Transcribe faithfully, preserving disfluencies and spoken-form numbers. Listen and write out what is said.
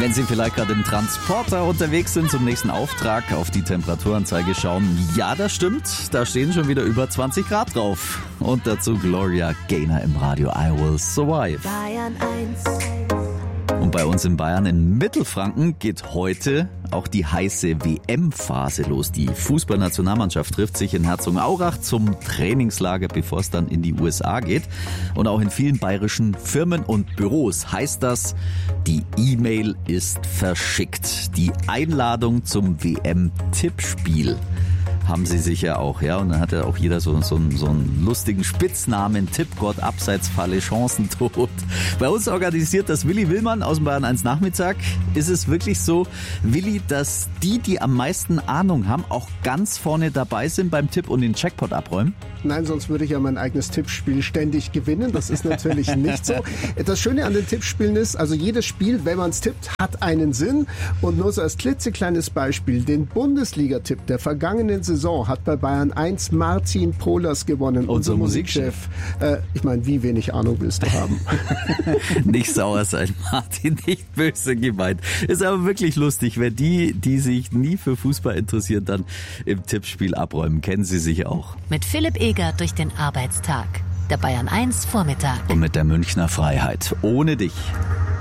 Wenn Sie vielleicht gerade im Transporter unterwegs sind, zum nächsten Auftrag auf die Temperaturanzeige schauen. Ja, das stimmt. Da stehen schon wieder über zwanzig Grad drauf. Und dazu Gloria Gaynor im Radio I Will Survive. Bayern eins. Und bei uns in Bayern in Mittelfranken geht heute auch die heiße W M-Phase los. Die Fußballnationalmannschaft trifft sich in Herzogenaurach zum Trainingslager, bevor es dann in die U S A geht. Und auch in vielen bayerischen Firmen und Büros heißt das, die E-Mail ist verschickt. Die Einladung zum W M-Tippspiel haben sie sicher auch, ja. Und dann hat ja auch jeder so, so, so einen lustigen Spitznamen. Tippgott, Abseitsfalle, Chancentod. Bei uns organisiert das Willi Willmann aus dem Bayern eins Nachmittag. Ist es wirklich so, Willi, dass die, die am meisten Ahnung haben, auch ganz vorne dabei sind beim Tipp und den Jackpot abräumen? Nein, sonst würde ich ja mein eigenes Tippspiel ständig gewinnen. Das ist natürlich nicht so. Das Schöne an den Tippspielen ist, also jedes Spiel, wenn man es tippt, hat einen Sinn. Und nur so als klitzekleines Beispiel, den Bundesliga-Tipp der vergangenen Saison hat bei Bayern eins Martin Pohlers gewonnen, unser, unser Musikchef. Äh, ich meine, wie wenig Ahnung willst du haben? Nicht sauer sein, Martin, nicht böse gemeint. Ist aber wirklich lustig, wenn die, die sich nie für Fußball interessieren, dann im Tippspiel abräumen. Kennen Sie sicher auch. Mit Philipp Eger durch den Arbeitstag. Der Bayern eins Vormittag. Und mit der Münchner Freiheit. Ohne dich.